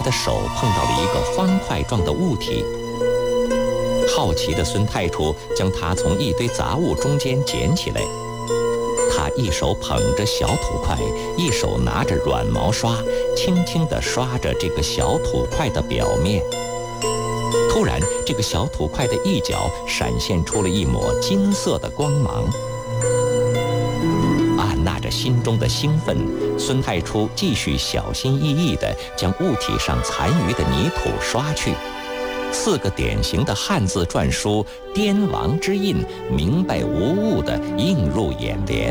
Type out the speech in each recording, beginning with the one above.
的手碰到了一个方块状的物体。好奇的孙太初将它从一堆杂物中间捡起来，他一手捧着小土块，一手拿着软毛刷，轻轻地刷着这个小土块的表面。突然，这个小土块的一角闪现出了一抹金色的光芒。按捺着心中的兴奋，孙太初继续小心翼翼地将物体上残余的泥土刷去。4个典型的汉字篆书“滇王”之印明白无误地映入眼帘。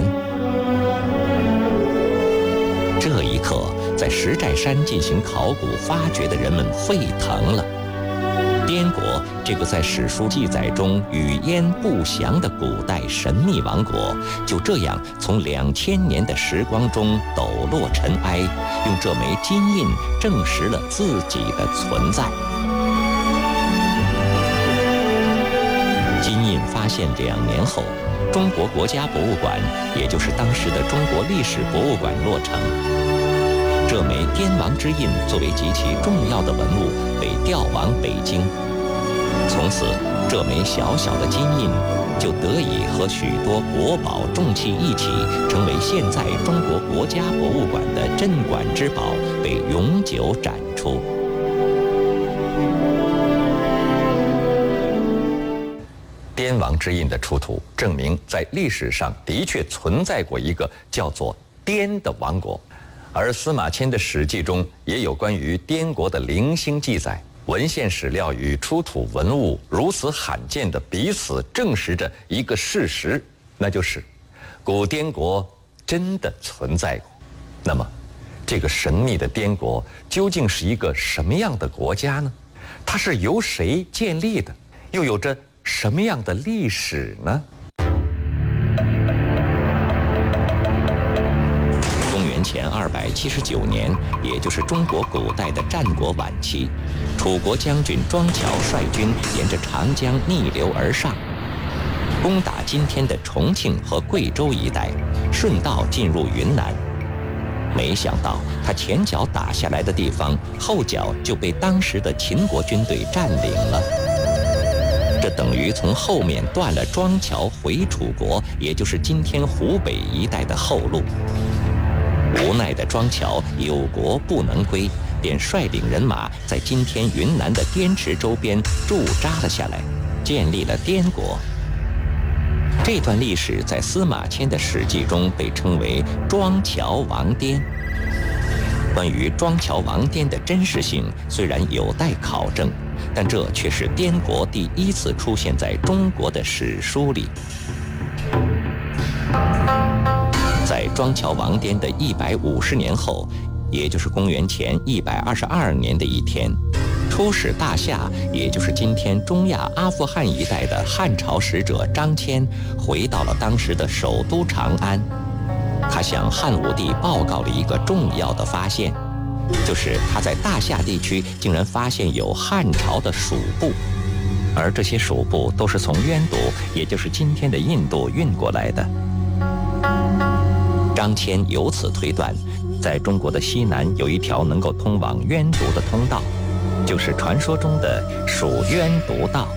这一刻，在石寨山进行考古发掘的人们沸腾了。滇国这个在史书记载中语焉不详的古代神秘王国，就这样从2000年的时光中抖落尘埃，用这枚金印证实了自己的存在。金印发现2年后，中国国家博物馆，也就是当时的中国历史博物馆落成。这枚滇王之印作为极其重要的文物被调往北京，从此这枚小小的金印就得以和许多国宝重器一起，成为现在中国国家博物馆的镇馆之宝，被永久展出。滇王之印的出土，证明在历史上的确存在过一个叫做滇的王国。而司马迁的《史记》中也有关于滇国的零星记载，文献史料与出土文物如此罕见地彼此证实着一个事实，那就是古滇国真的存在过。那么，这个神秘的滇国究竟是一个什么样的国家呢？它是由谁建立的？又有着什么样的历史呢？前279年，也就是中国古代的战国晚期，楚国将军庄乔率军沿着长江逆流而上，攻打今天的重庆和贵州一带，顺道进入云南。没想到他前脚打下来的地方，后脚就被当时的秦国军队占领了。这等于从后面断了庄乔回楚国，也就是今天湖北一带的后路。无奈的庄乔有国不能归，便率领人马在今天云南的滇池周边驻扎了下来，建立了滇国。这段历史在司马迁的《史记》中被称为庄乔王滇。关于庄乔王滇的真实性虽然有待考证，但这却是滇国第一次出现在中国的史书里。在庄乔王滇的150年后，也就是公元前122年的一天，出使大夏，也就是今天中亚阿富汗一带的汉朝使者张骞，回到了当时的首都长安。他向汉武帝报告了一个重要的发现，就是他在大夏地区竟然发现有汉朝的蜀部，而这些蜀部都是从渊都，也就是今天的印度运过来的。张骞由此推断，在中国的西南有一条能够通往渊都的通道，就是传说中的蜀渊都道。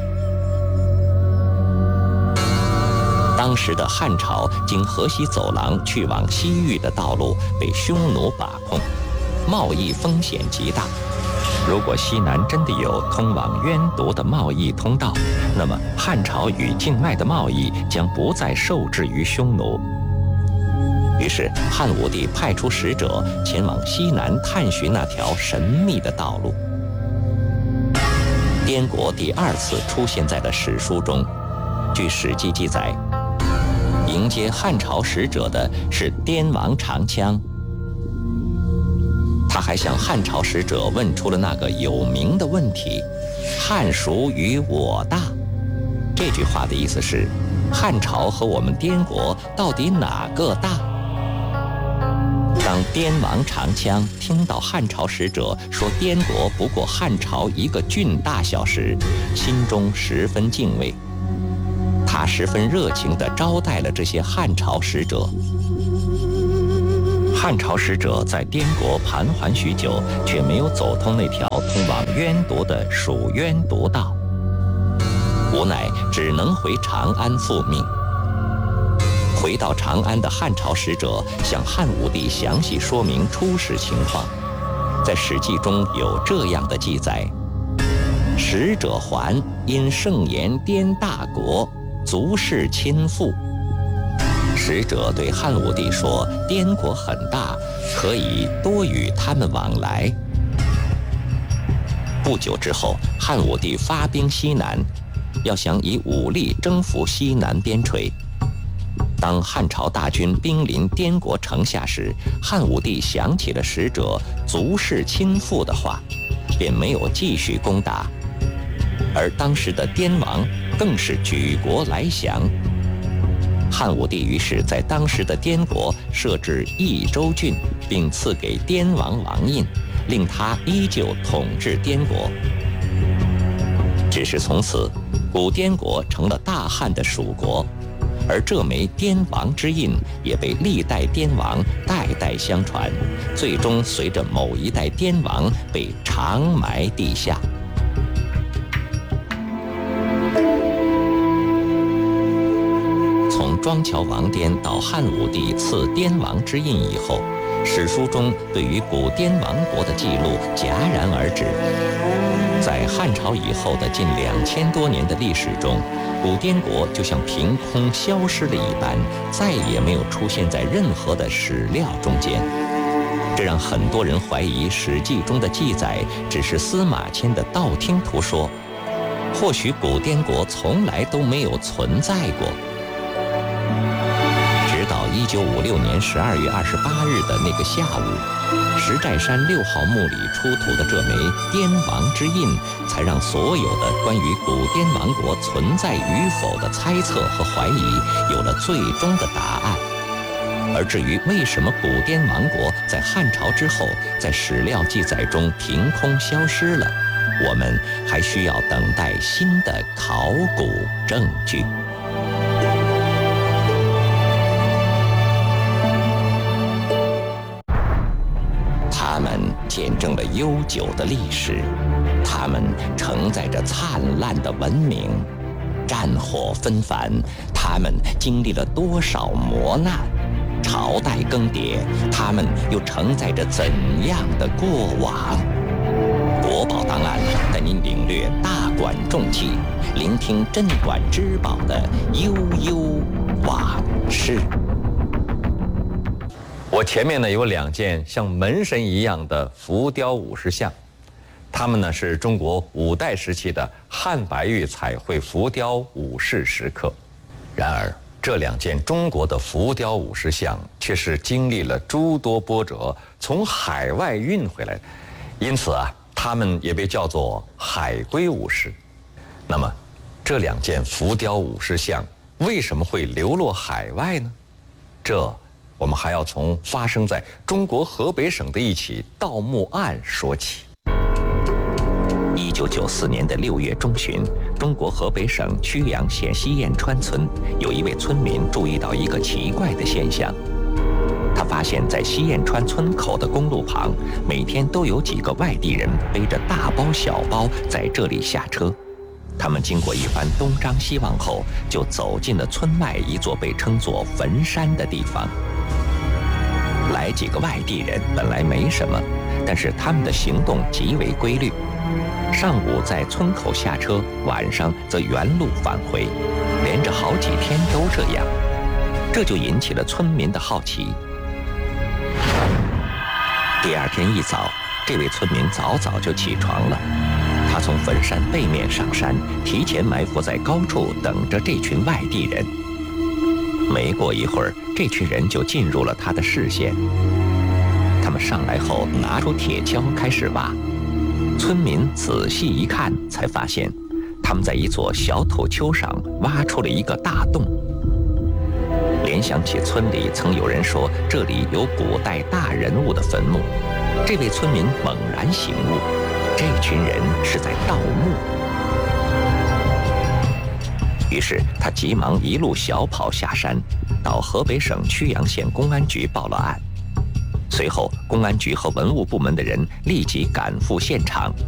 当时的汉朝经河西走廊去往西域的道路被匈奴把控，贸易风险极大。如果西南真的有通往渊都的贸易通道，那么汉朝与境外的贸易将不再受制于匈奴。于是汉武帝派出使者前往西南探寻那条神秘的道路。滇国第2次出现在了史书中。据《史记》记载，迎接汉朝使者的是滇王长枪。他还向汉朝使者问出了那个有名的问题：汉蜀与我大。这句话的意思是，汉朝和我们滇国到底哪个大？当滇王长枪听到汉朝使者说滇国不过汉朝一个郡大小时，心中十分敬畏。他十分热情地招待了这些汉朝使者。 汉朝使者在滇国盘桓许久，却没有走通那条通往渊铎的蜀渊铎道，无奈只能回长安复命。回到长安的汉朝使者向汉武帝详细说明出使情况，在《史记》中有这样的记载：使者还，因盛言滇大国，足视亲附。使者对汉武帝说，滇国很大，可以多与他们往来。不久之后，汉武帝发兵西南，要想以武力征服西南边陲。当汉朝大军兵临滇国城下时，汉武帝想起了使者足视亲附的话，便没有继续攻打。而当时的滇王更是举国来降。汉武帝于是在当时的滇国设置益州郡，并赐给滇王王印，令他依旧统治滇国。只是从此，古滇国成了大汉的属国，而这枚滇王之印也被历代滇王代代相传，最终随着某一代滇王被长埋地下。从庄乔王滇到汉武帝赐滇王之印以后，史书中对于古滇王国的记录戛然而止。在汉朝以后的近2000多年的历史中，古滇国就像凭空消失了一般，再也没有出现在任何的史料中间。这让很多人怀疑《史记》中的记载只是司马迁的道听途说，或许古滇国从来都没有存在过。直到1956年12月28日的那个下午，石寨山6号墓里出土的这枚滇王之印，才让所有的关于古滇王国存在与否的猜测和怀疑有了最终的答案。而至于为什么古滇王国在汉朝之后在史料记载中凭空消失了，我们还需要等待新的考古证据。他们见证了悠久的历史，他们承载着灿烂的文明。战火纷繁，他们经历了多少磨难？朝代更迭，他们又承载着怎样的过往？国宝档案带您领略大管重器，聆听镇馆之宝的悠悠往事。我前面呢有2件像门神一样的浮雕50像，它们呢是中国5代时期的汉白玉彩绘浮雕武士石刻。然而这2件中国的浮雕50像却是经历了诸多波折从海外运回来的，因此啊，它们也被叫做海归武士。那么这2件浮雕50像为什么会流落海外呢？这我们还要从发生在中国河北省的一起盗墓案说起。1994年的6月中旬，中国河北省曲阳县西燕川村有一位村民注意到一个奇怪的现象。他发现在西燕川村口的公路旁，每天都有几个外地人背着大包小包在这里下车。他们经过一番东张西望后，就走进了村外一座被称作坟山的地方。来几个外地人本来没什么，但是他们的行动极为规律。上午在村口下车，晚上则原路返回，连着好几天都这样，这就引起了村民的好奇。第2天一早，这位村民早早就起床了，他从坟山背面上山，提前埋伏在高处等着这群外地人。没过一会儿，这群人就进入了他的视线。他们上来后拿出铁锹开始挖，村民仔细一看，才发现他们在一座小土丘上挖出了一个大洞。联想起村里曾有人说这里有古代大人物的坟墓，这位村民猛然醒悟，这群人是在盗墓。于是他急忙一路小跑下山，到河北省曲阳县公安局报了案。 随后，公安局和文物部门的人立即赶赴现场，